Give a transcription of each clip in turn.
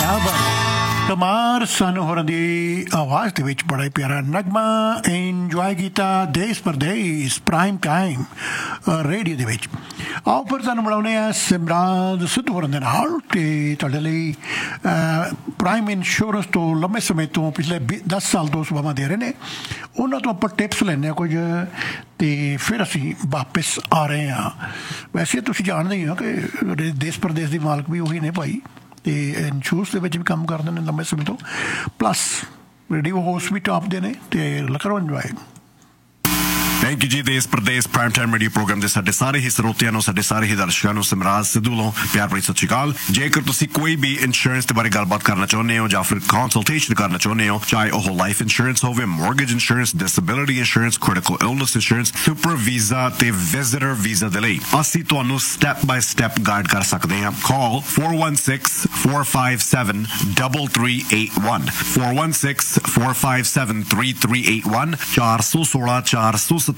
कमार सन होर दी आवाज़ दे विच बड़ा प्यारा नगमा इंजॉय किया देश परदेश प्राइम टाइम रेडियो दे विच। आओ फिर तुहानूं मिलाउने आ सिमरान सिद्धू होरां दे नाल ते तुहाडे लई प्राइम इंश्योरेंस तो लंबे समय तो पिछले 10 साल तो सेवावां दे रहे ने, उन्हां तो आपां टिप्स लैने कुछ ते फिर असीं वापस आ रहे हैं। वैसे तुसीं जाणदे ही हो कि देश परदेश दी मालक भी उही ने भाई, ते इंश्योरेंस दे विच भी काम करदे ने लंबे समय तो, प्लस रेडियो होस्ट भी टॉप दे ने ते करो इंजॉय। थैंक यू जी। देश प्रदेश प्राइम टाइम रेडियो प्रोग्राम ਦੇ ਸਾਡੇ ਸਾਰੇ ਹੀ ਸਰੋਤਿਆਂ ਨੂੰ, ਸਾਡੇ ਸਾਰੇ ਹੀ ਦਰਸ਼ਕਾਂ ਨੂੰ ਸਿਮਰਾਜ ਸਿੱਧੂ ਵੱਲੋਂ ਪਿਆਰ ਭਰੀ ਸਤਿ ਸ਼੍ਰੀ ਅਕਾਲ। ਜੇਕਰ ਤੁਸੀਂ ਕੋਈ ਵੀ ਇੰਸ਼ੋਰੈਂਸ ਦੇ ਬਾਰੇ ਗੱਲਬਾਤ ਕਰਨਾ ਚਾਹੁੰਦੇ ਹੋ ਜਾਂ ਫਿਰ ਕੰਸਲਟੇਸ਼ਨ ਕਰਨਾ ਚਾਹੁੰਦੇ ਹੋ, ਚਾਹੇ ਉਹ ਲਾਈਫ ਇੰਸ਼ੋਰੈਂਸ ਹੋਵੇ, mortgage insurance, disability insurance, critical illness insurance, super visa ਤੇ ਵਿਜ਼ਿਟਰ ਵੀਜ਼ਾ ਦੇ ਲਈ ਅਸੀਂ ਤੁਹਾਨੂੰ ਸਟੈਪ ਬਾਏ ਸਟੈਪ ਗਾਈਡ ਕਰ ਸਕਦੇ ਹਾਂ। ਕਾਲ 416-457-3381 416-457-3381 416-457-3381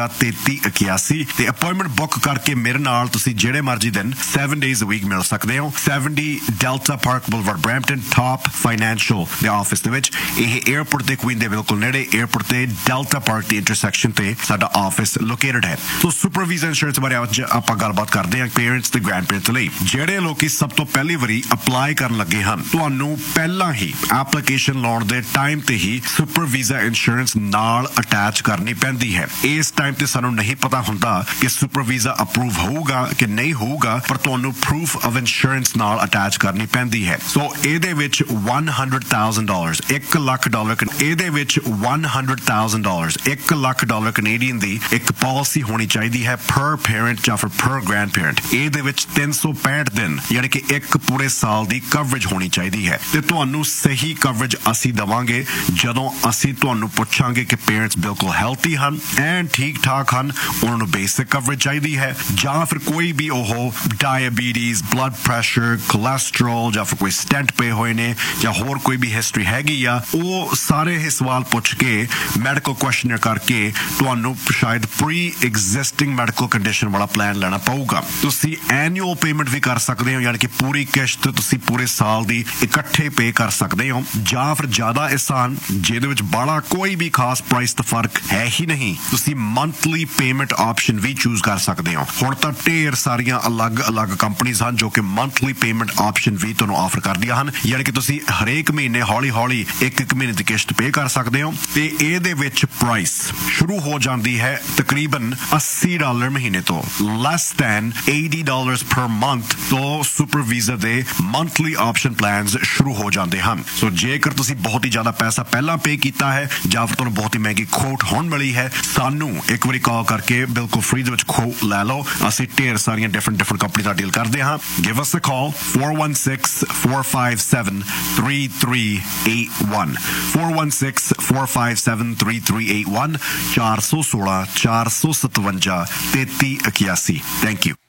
ਤੇ ਅਪਾਇੰਟਮੈਂਟ ਬੁੱਕ ਕਰਕੇ ਮੇਰੇ ਨਾਲ ਤੁਸੀਂ ਜਿਹੜੇ ਮਰਜ਼ੀ ਦਿਨ 7 days a week ਮਿਲ ਸਕਦੇ ਹੋ। 70 delta park ਬੁਲਵਾਰਡ Brampton top financial ਦੇ ਆਫਿਸ ਦੇ ਵਿੱਚ। ਇਹ 에ਅਰਪੋਰਟ ਤੇ ਕੁਈਨ ਦੇ ਬਿਲਕੁਲ ਨੇੜੇ, 에ਅਰਪੋਰਟ ਤੇ ਡੈਲਟਾ ਪਾਰਕ ਦੀ ਇੰਟਰਸੈਕਸ਼ਨ ਤੇ ਸਾਡਾ ਆਫਿਸ ਲੋਕੇਟਡ ਹੈ। ਸੋ ਸੁਪਰ ਵੀਜ਼ਾ ਇੰਸ਼ੋਰੈਂਸ ਬਾਰੇ ਅੱਜ ਆਪਾਂ ਗੱਲਬਾਤ ਕਰਦੇ ਹਾਂ ਪੇਰੈਂਟਸ ਤੇ ਗ੍ਰੈਂਡ ਪੇਰੈਂਟਸ ਲਈ। ਜਿਹੜੇ ਲੋਕੀ ਸਭ ਤੋਂ ਪਹਿਲੀ ਵਾਰੀ ਅਪਲਾਈ ਕਰਨ ਲੱਗੇ ਹਨ, ਤੁਹਾਨੂੰ ਪਹਿਲਾਂ ਹੀ ਐਪਲੀਕੇਸ਼ਨ ਲਾਉਣ ਦੇ ਟਾਈਮ ਤੇ ਹੀ ਸੁਪਰ ਵੀਜ਼ਾ ਇੰਸ਼ੋਰੈਂਸ ਨਾਲ ਅਟੈਚ ਕਰਨੀ ਪੈਂਦੀ ਹੈ। ਇਸ ਟਾਈਮ ਤੇ ਸਾਨੂੰ ਨਹੀਂ ਪਤਾ ਹੁੰਦਾ ਕਿ ਸੁਪਰ ਵੀਜ਼ਾ ਅਪਰੂਵ ਹੋਊਗਾ ਕਿ ਨਹੀਂ ਹੋਊਗਾ, ਪਰ ਤੁਹਾਨੂੰ ਪ੍ਰੂਫ ਆਫ ਇੰਸ਼ੋਰੈਂਸ ਨਾਲ ਅਟੈਚ ਕਰਨੀ ਪੈਂਦੀ ਹੈ। ਸੋ ਇਹਦੇ ਵਿੱਚ $100,000 $1 ਲੱਖ, ਇਹਦੇ ਵਿੱਚ $100,000 $1 ਲੱਖ ਕੈਨੇਡੀਅਨ ਦੀ ਇੱਕ ਪਾਲਿਸੀ ਹੋਣੀ ਚਾਹੀਦੀ ਹੈ ਪਰ ਪੇਰੈਂਟ ਜਾਂ ਫਿਰ ਪਰ ਗ੍ਰੈਂਡ ਪੇਰੈਂਟ। ਇਹਦੇ ਵਿੱਚ 365 ਦਿਨ ਯਾਨੀ ਕਿ ਇੱਕ ਪੂਰੇ ਸਾਲ ਦੀ ਕਵਰੇਜ ਹੋਣੀ ਚਾਹੀਦੀ ਹੈ। ਤੇ ਤੁਹਾਨੂੰ ਸਹੀ ਕਵਰੇਜ ਅਸੀਂ ਦੇਵਾਂਗੇ ਜਦੋਂ ਅਸੀਂ ਤੁਹਾਨੂੰ ਪੁੱਛਾਂਗੇ ਕਿ ਪੇਰੈਂਟਸ ਬਿਲਕੁਲ ਹੈਲਥੀ ਹਨ ਐਂਡ ਠੀਕ ਠਾਕ ਹਨ, ਉਹਨਾਂ ਨੂੰ ਬੇਸਿਕ ਕਵਰੇਜ ਚਾਹੀਦੀ ਹੈ, ਜਾਂ ਫਿਰ ਕੋਈ ਵੀ ਉਹ ਡਾਇਬੀਟੀਜ਼, ਬਲੱਡ ਪ੍ਰੈਸ਼ਰ, ਕੋਲੈਸਟਰੋਲ ਜਾਂ ਫਿਰ ਕੋਈ ਸਟੈਂਟ ਪਏ ਹੋਏ ਨੇ ਜਾਂ ਹੋਰ ਕੋਈ ਵੀ ਹਿਸਟਰੀ ਹੈਗੀ ਆ। ਉਹ ਸਾਰੇ ਇਹ ਸਵਾਲ ਪੁੱਛ ਕੇ ਮੈਡੀਕਲ ਕੁਐਸਚਨਰ ਕਰਕੇ ਤੁਹਾਨੂੰ ਸ਼ਾਇਦ ਪ੍ਰੀ ਐਗਜ਼ਿਸਟਿੰਗ ਮੈਡੀਕਲ ਕੰਡੀਸ਼ਨ ਵਾਲਾ ਪਲਾਨ ਲੈਣਾ ਪਊਗਾ। ਤੁਸੀਂ ਐਨੂਅਲ ਪੇਮੈਂਟ ਵੀ ਕਰ ਸਕਦੇ ਹੋ, ਯਾਨੀ ਕਿ ਪੂਰੀ ਕਿਸ਼ਤ ਤੁਸੀਂ ਪੂਰੇ ਸਾਲ ਦੀ ਇਕੱਠੇ ਪੇ ਕਰ ਸਕਦੇ ਹੋ, ਜਾਂ ਫਿਰ ਜ਼ਿਆਦਾ ਆਸਾਨ ਜਿਹਦੇ ਵਿੱਚ ਬੜਾ ਕੋਈ ਵੀ ਖਾਸ ਪ੍ਰਾਈਸ ਦਾ ਫਰਕ ਹੈ ਹੀ ਨਹੀਂ, ਤੁਸੀਂ ਮੰਥਲੀ ਪੇਮੈਂਟ ਆਪਸ਼ਨ ਵੀ ਚੂਜ਼ ਕਰ ਸਕਦੇ ਹੋ। ਹੁਣ ਤਾਂ ਢੇਰ ਸਾਰੀਆਂ ਅਲੱਗ-ਅਲੱਗ ਕੰਪਨੀਆਂ ਹਨ ਜੋ ਕਿ ਮੰਥਲੀ ਪੇਮੈਂਟ ਆਪਸ਼ਨ ਵੀ ਤੁਹਾਨੂੰ ਆਫਰ ਕਰਦੀਆਂ ਹਨ, ਯਾਨੀ ਕਿ ਤੁਸੀਂ ਹਰੇਕ ਮਹੀਨੇ ਹੌਲੀ-ਹੌਲੀ ਇੱਕ ਮਹੀਨੇ ਦੀ ਕਿਸ਼ਤ ਪੇ ਕਰ ਸਕਦੇ ਹੋ। ਤੇ ਇਹਦੇ ਵਿੱਚ ਪ੍ਰਾਈਸ ਸ਼ੁਰੂ ਹੋ ਜਾਂਦੀ ਹੈ ਤਕਰੀਬਨ $80 ਮਹੀਨੇ ਤੋਂ, ਲੈਸ ਦੈਨ $80 ਪਰ ਮੰਥ ਤੋਂ ਸੁਪਰ ਵੀਜ਼ਾ ਦੇ ਮੰਥਲੀ ਆਪਸ਼ਨ ਪਲਾਨਸ ਸ਼ੁਰੂ ਹੋ ਜਾਂਦੇ ਹਨ। ਸੋ ਜੇਕਰ ਤੁਸੀਂ ਬਹੁਤ ਹੀ ਜ਼ਿਆਦਾ ਪੈਸਾ ਪਹਿਲਾਂ ਪੇ ਕੀਤਾ ਹੈ ਜਾਂ ਫਿਰ ਤੁਹਾਨੂੰ ਬਹੁਤ ਹੀ ਮਹਿੰਗੀ ਖੋਟ ਹੁਣ ਮਿਲੀ ਹੈ, ਸਾਨੂੰ ਇੱਕ ਵਾਰੀ ਕਾਲ ਕਰਕੇ ਬਿਲਕੁਲ ਫ੍ਰੀ ਦੇ ਵਿੱਚ ਖੋ ਲੈ ਲਓ। ਅਸੀਂ ਢੇਰ ਸਾਰੀਆਂ ਡਿਫਰੈਂਟ ਕੰਪਨੀ ਨਾਲ ਡੀਲ ਕਰਦੇ ਹਾਂ। Give us a call 416-457-3381 416-457-3381 416-457-3381। Thank you.